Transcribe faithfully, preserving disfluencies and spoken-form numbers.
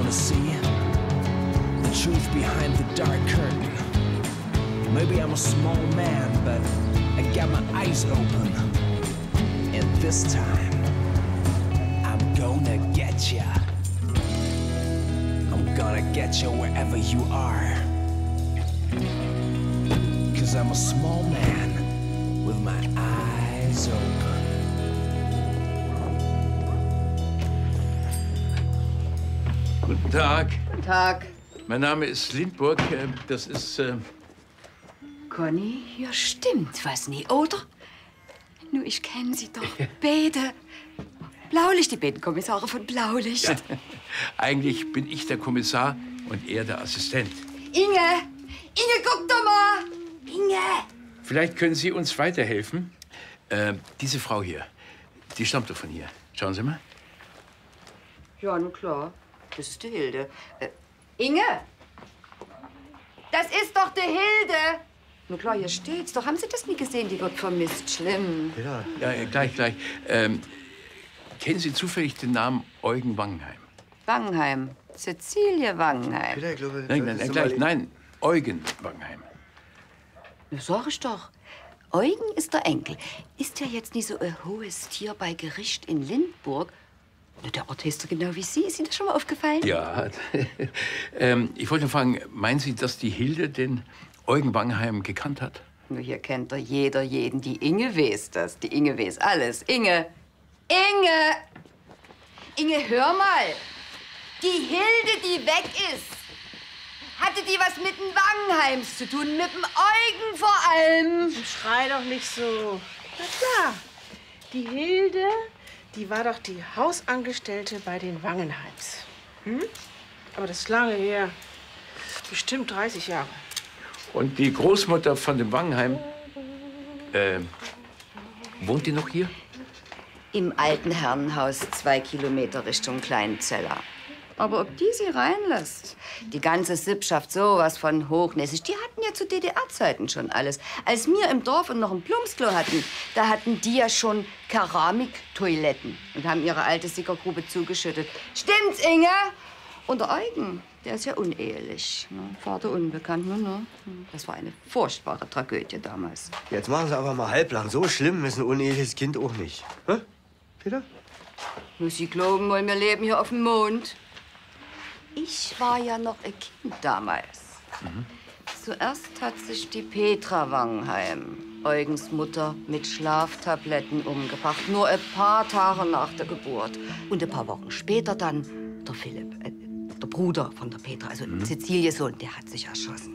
wanna see the truth behind the dark curtain. Maybe I'm a small man, but I got my eyes open. And this time, I'm gonna get ya. I'm gonna get you wherever you are. Cause I'm a small man with my eyes open. Guten Tag. Guten Tag. Mein Name ist Lindburg. Das ist... Äh Conny, hier stimmt was nie, oder? Nur, ich kenne sie doch beide. Blaulicht, die beiden Kommissare von Blaulicht. Eigentlich bin ich der Kommissar und er der Assistent. Inge! Inge, guck doch mal! Inge! Vielleicht können Sie uns weiterhelfen. Äh, diese Frau hier, die stammt doch von hier. Schauen Sie mal. Ja, nun klar. Das ist die Hilde. Äh, Inge! Das ist doch die Hilde! Nun klar, hier steht's doch. Haben Sie das nie gesehen? Die wird vermisst. Schlimm. Ja, ja, ja gleich, gleich. Ähm, kennen Sie zufällig den Namen Eugen Wangenheim? Wangenheim. Cäcilie Wangenheim. Peter, ich glaube, Nein, nein, nein, gleich, nein. Eugen Wangenheim. Na, sag ich doch. Eugen ist der Enkel. Ist ja jetzt nicht so ein hohes Tier bei Gericht in Lindburg. Na, der Ort heißt doch genau wie Sie. Ist Ihnen das schon mal aufgefallen? Ja. ähm, ich wollte fragen, meinen Sie, dass die Hilde den Eugen Wangenheim gekannt hat? Nur hier kennt doch jeder jeden. Die Inge weiß das. Die Inge weiß alles. Inge! Inge! Inge, hör mal! Die Hilde, die weg ist, hatte die was mit den Wangenheims zu tun? Mit dem Eugen vor allem? Schrei doch nicht so. Na klar, die Hilde, die war doch die Hausangestellte bei den Wangenheims. Hm? Aber das ist lange her. Bestimmt dreißig Jahre. Und die Großmutter von dem Wangenheim, äh, wohnt die noch hier? Im alten Herrenhaus, zwei Kilometer Richtung Kleinzeller. Aber ob die sie reinlässt? Die ganze Sippschaft sowas von hochnäsig. Die hatten ja zu D D R-Zeiten schon alles. Als wir im Dorf und noch ein Plumpsklo hatten, da hatten die ja schon Keramiktoiletten und haben ihre alte Sickergrube zugeschüttet. Stimmt's, Inge? Und der Eugen, der ist ja unehelich. Ne? Vater unbekannt, ne, ne? Das war eine furchtbare Tragödie damals. Jetzt machen Sie aber mal halblang. So schlimm ist ein uneheliches Kind auch nicht. Hä? Peter? Muss Sie glauben, wollen wir leben hier auf dem Mond. Ich war ja noch ein Kind damals. Mhm. Zuerst hat sich die Petra Wangenheim, Eugens Mutter, mit Schlaftabletten umgebracht. Nur ein paar Tage nach der Geburt. Und ein paar Wochen später dann der Philipp, äh, der Bruder von der Petra, also mhm. Cäcilies Sohn, der hat sich erschossen.